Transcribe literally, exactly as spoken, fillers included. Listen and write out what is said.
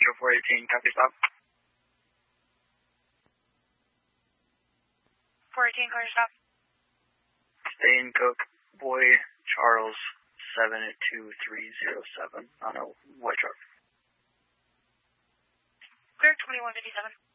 Metro four eighteen, copy stop. four eighteen, clear stop. Stay in Cook, Boy Charles seven two three zero seven on a white truck. Clear twenty-one fifty-seven.